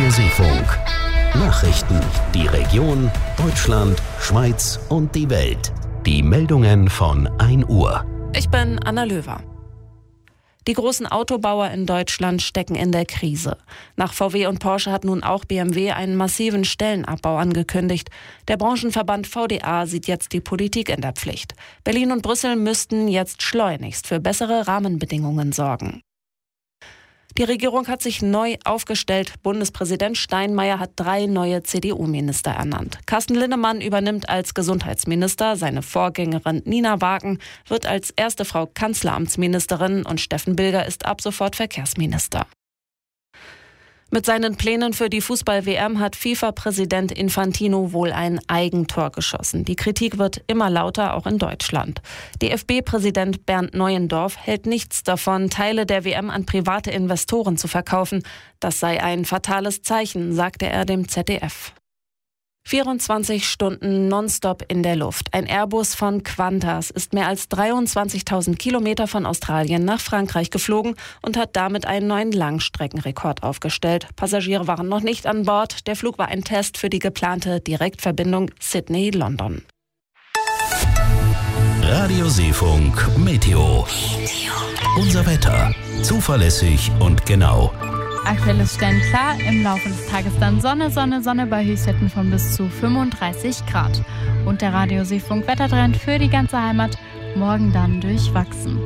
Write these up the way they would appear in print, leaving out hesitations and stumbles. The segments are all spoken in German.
Radioseefunk. Nachrichten, die Region, Deutschland, Schweiz und die Welt. Die Meldungen von 1 Uhr. Ich bin Anna Löwer. Die großen Autobauer in Deutschland stecken in der Krise. Nach VW und Porsche hat nun auch BMW einen massiven Stellenabbau angekündigt. Der Branchenverband VDA sieht jetzt die Politik in der Pflicht. Berlin und Brüssel müssten jetzt schleunigst für bessere Rahmenbedingungen sorgen. Die Regierung hat sich neu aufgestellt. Bundespräsident Steinmeier hat 3 neue CDU-Minister ernannt. Carsten Linnemann übernimmt als Gesundheitsminister. Seine Vorgängerin Nina Wagen wird als erste Frau Kanzleramtsministerin und Steffen Bilger ist ab sofort Verkehrsminister. Mit seinen Plänen für die Fußball-WM hat FIFA-Präsident Infantino wohl ein Eigentor geschossen. Die Kritik wird immer lauter, auch in Deutschland. DFB-Präsident Bernd Neuendorf hält nichts davon, Teile der WM an private Investoren zu verkaufen. Das sei ein fatales Zeichen, sagte er dem ZDF. 24 Stunden nonstop in der Luft. Ein Airbus von Qantas ist mehr als 23.000 Kilometer von Australien nach Frankreich geflogen und hat damit einen neuen Langstreckenrekord aufgestellt. Passagiere waren noch nicht an Bord. Der Flug war ein Test für die geplante Direktverbindung Sydney-London. Radioseefunk Meteo. Unser Wetter. Zuverlässig und genau. Aktuelles Stellenklar, im Laufe des Tages dann Sonne bei Höchstwerten von bis zu 35 Grad. Und der Radioseefunk Wettertrend für die ganze Heimat, morgen dann durchwachsen.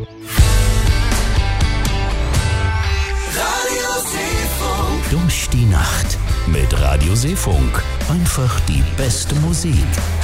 Durch die Nacht mit Radioseefunk. Einfach die beste Musik.